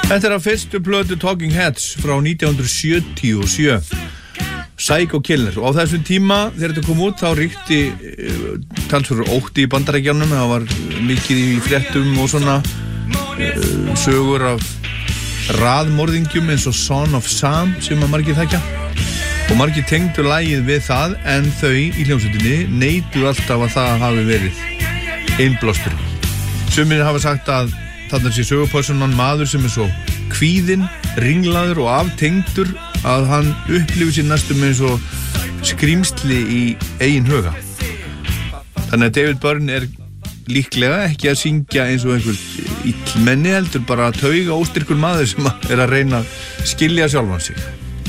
Þetta af fyrstu plötu Talking Heads frá 1977, Psycho Killer, og á þessum tíma þegar þetta kom út þá ríkti talsverður ótti í Bandaríkjunum. Það var mikið í fréttum og svona sögur af raðmorðingjum eins og Son of Sam sem að margir þekkja, og margir tengdu lagið við það, en þau í hljómsveitinni neituðu alltaf að það hafi verið innblástur. Sumir hafa sagt að þarna sé sögupersonan maður sem svo kvíðinn, ringlaður og aftengdur að hann upplifir sér næstum eins og skrýmsli í eigin huga. Þannig að David Byrne líklega ekki að syngja eins og einhver illmenni, heldur bara að tauga óstyrkur maður sem að reyna að skilja sjálfan sig.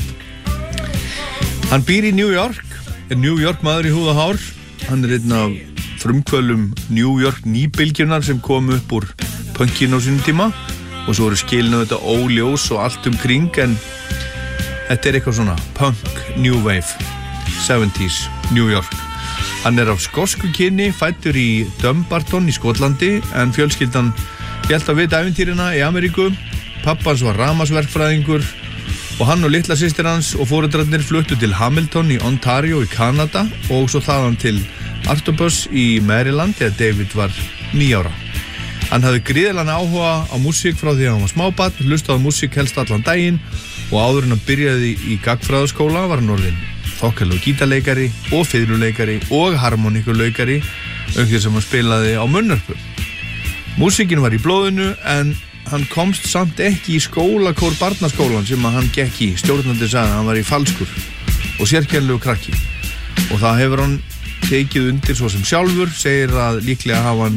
Hann býr í New York, New York maður í húð og hár. Hann einn af frumkvölum New York nýbylgjunar sem kom upp úr punkinu á sínum tíma, og svo eru skilinu þetta óljós og allt kring, en þetta eitthvað svona punk, new wave, 70s New York. Hann af skosku kyni, fæddur í Dumbarton í Skotlandi, en fjölskyldan hélt að vita ævintýrina í Ameríku. Pappans var rafmagnsverkfræðingur og hann og litla systir hans og foreldrarnir fluttu til Hamilton í Ontario í Kanada og svo þaðan til Artobus í Maryland þegar David var 9 ára. Hann hafði gríðarlegan áhuga á músík frá því að hann var smábarn, hlustaði á músík helst allan daginn, og áður en hann byrjaði í gagnfræðaskóla var hann orðinn þokkalegu gítarleikari og fiðluleikari og harmoníkuleikari, auk þess að hann spilaði á munnhörpu. Músíkin var í blóðinu, en hann komst samt ekki í skólakór barnaskólan sem að hann gekk í. Stjórnandi sagði að hann var í falskur og sérkennilegu krakki, og það hefur hann tekið undir svo sem sjálfur, segir að líklega hafa hann